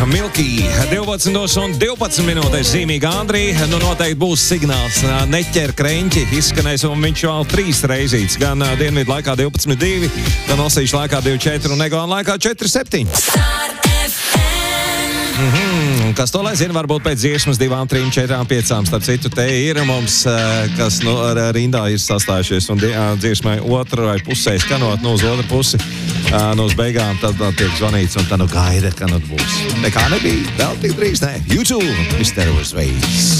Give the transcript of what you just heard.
Milky, 12:12 minūtes zīmīgi Andrī, noteikti būs signāls neķer kreņķi, izskanēs un viņš vēl 3 reizītes, gan dienvidu laikā 12:2, gan Osīšu laikā 2:4 un Egona laikā 4:7. Kas to lai zina, varbūt pēc dziesmas 2, 3, 4, 5. Starp citu, te ir mums, kas rindā ir sastājušies un dziesmai otrai pusē skanot, uz otru pusi, uz beigām, tad tiek zvanīts un tad gaida, ka būs. Nekā nebija, vēl tik drīz, ne? YouTube, Mr. Uzveids.